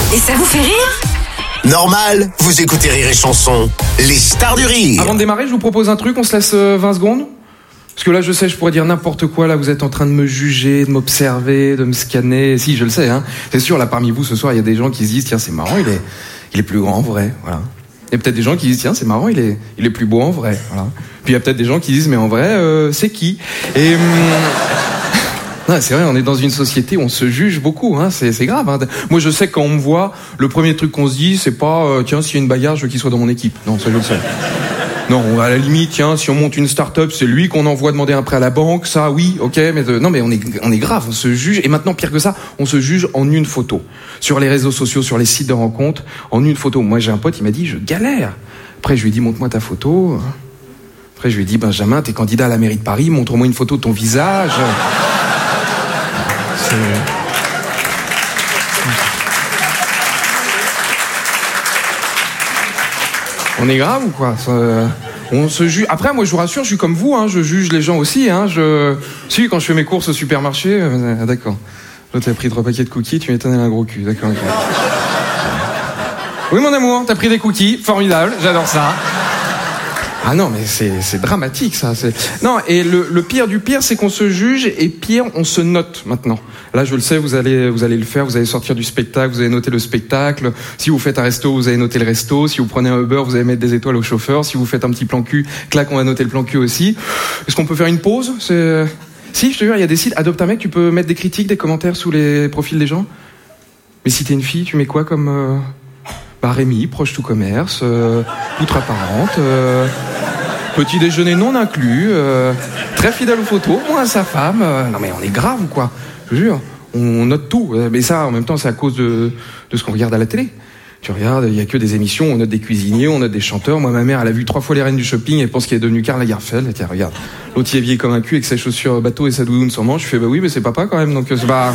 Et ça vous fait rire ? Normal, vous écoutez Rire et Chanson, les stars du rire. Avant de démarrer, je vous propose un truc, on se laisse 20 secondes. Parce que là, je sais, je pourrais dire n'importe quoi. Là, vous êtes en train de me juger, de m'observer, de me scanner. Si, je le sais, hein. C'est sûr, là, parmi vous, ce soir, il y a des gens qui se disent, tiens, c'est marrant, il est plus grand en vrai, voilà. Il y a peut-être des gens qui disent, tiens, c'est marrant, il est plus beau en vrai, voilà. Puis il y a peut-être des gens qui disent, mais en vrai, c'est qui ? Et... non, c'est vrai, on est dans une société où on se juge beaucoup, hein, c'est grave. Hein. Moi, je sais que quand on me voit, le premier truc qu'on se dit, c'est pas, tiens, s'il y a une bagarre, je veux qu'il soit dans mon équipe. Non, ça, je le sais. Non, à la limite, tiens, si on monte une start-up, c'est lui qu'on envoie demander un prêt à la banque, ça, oui, ok, mais non, mais on est grave, on se juge, et maintenant, pire que ça, on se juge en une photo. Sur les réseaux sociaux, sur les sites de rencontres, en une photo. Moi, j'ai un pote, il m'a dit, je galère. Après, je lui ai dit, montre-moi ta photo. Après, je lui ai dit, Benjamin, t'es candidat à la mairie de Paris, montre-moi une photo de ton visage. On est grave ou quoi ? On se juge. Après, moi, je vous rassure, je suis comme vous, hein, je juge les gens aussi. Hein, Si, quand je fais mes courses au supermarché, d'accord. L'autre a pris 3 paquets de cookies, tu m'étonnes, elle a un gros cul, d'accord. Okay. Oui, mon amour, t'as pris des cookies, formidable, j'adore ça. Ah non, mais c'est dramatique, ça. Non, et le pire du pire, c'est qu'on se juge, et pire, on se note maintenant. Là, je le sais, vous allez le faire, vous allez sortir du spectacle, vous allez noter le spectacle. Si vous faites un resto, vous allez noter le resto. Si vous prenez un Uber, vous allez mettre des étoiles au chauffeur. Si vous faites un petit plan cul, clac, on va noter le plan cul aussi. Est-ce qu'on peut faire une pause ? Si, je te jure, il y a des sites, Adopte un mec, tu peux mettre des critiques, des commentaires sous les profils des gens. Mais si t'es une fille, tu mets quoi comme... Rémi, proche tout commerce, outre apparente, petit déjeuner non inclus, très fidèle aux photos, moi à sa femme. Non mais on est grave ou quoi ? Je te jure, on note tout. Mais ça, en même temps, c'est à cause de ce qu'on regarde à la télé. Tu regardes, il y a que des émissions, on note des cuisiniers, on note des chanteurs. Moi, ma mère, elle a vu 3 fois les reines du shopping, elle pense qu'elle est devenue Karl Lagerfeld. Et tiens, regarde, l'autre il est habillé comme un cul avec ses chaussures bateau et sa doudoune sans manche. Je fais, oui, mais c'est papa quand même, donc c'est pas...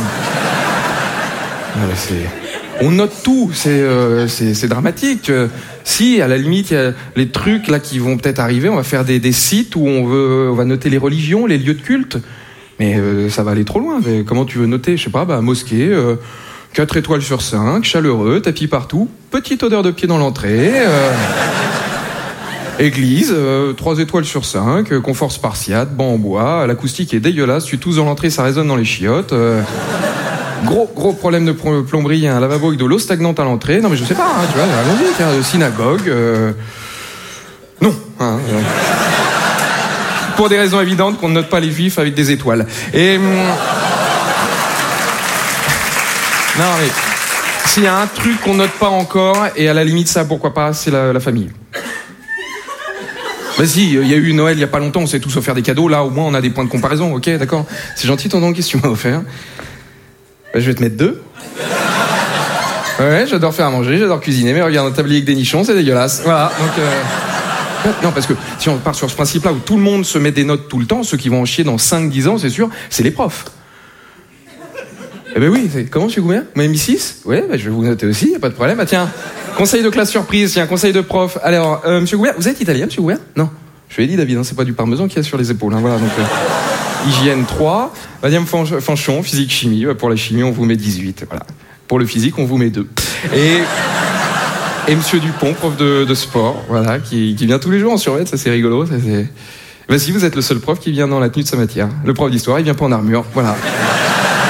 On note tout, c'est dramatique. Si, à la limite, il y a les trucs là qui vont peut-être arriver, on va faire des sites où on va noter les religions, les lieux de culte. Mais ça va aller trop loin. Mais comment tu veux noter ? Je sais pas, mosquée, 4 étoiles sur 5, chaleureux, tapis partout, petite odeur de pied dans l'entrée, église, 3 étoiles sur 5, confort spartiate, banc en bois, l'acoustique est dégueulasse, tu tousses dans l'entrée, ça résonne dans les chiottes. Gros problème de plomberie, il y a un lavabo avec de l'eau stagnante à l'entrée. Non mais je sais pas, hein, tu vois, la logique, hein, synagogue. Non. Hein, pour des raisons évidentes qu'on ne note pas les juifs avec des étoiles. Et... non mais... s'il y a un truc qu'on note pas encore, et à la limite ça, pourquoi pas, c'est la famille. Vas-y, il y a eu Noël il y a pas longtemps, on s'est tous offert des cadeaux, là au moins on a des points de comparaison, ok, d'accord ? C'est gentil ton don, qu'est-ce que tu m'as offert ? Je vais te mettre 2. Ouais, j'adore faire à manger, j'adore cuisiner, mais regarde, un tablier avec des nichons, c'est dégueulasse. Voilà, donc... Non, parce que si on part sur ce principe-là où tout le monde se met des notes tout le temps, ceux qui vont en chier dans 5-10 ans, c'est sûr, c'est les profs. Eh ben oui, comment, monsieur Goubert ? Vous m'avez mis 6 ? Ouais, je vais vous noter aussi, y a pas de problème. Ah tiens, conseil de classe surprise, tiens, conseil de prof. Alors, monsieur Goubert, vous êtes italien, monsieur Goubert ? Non. Je lui ai dit, David, hein, c'est pas du parmesan qu'il y a sur les épaules, hein, voilà, donc... Hygiène 3, Madame Fanchon, physique chimie. Pour la chimie, on vous met 18. Voilà. Pour le physique, on vous met 2. Et Monsieur Dupont, prof de sport, voilà, qui vient tous les jours en survêt, ça c'est rigolo. Si vous êtes le seul prof qui vient dans la tenue de sa matière. Le prof d'histoire, il vient pas en armure. Voilà.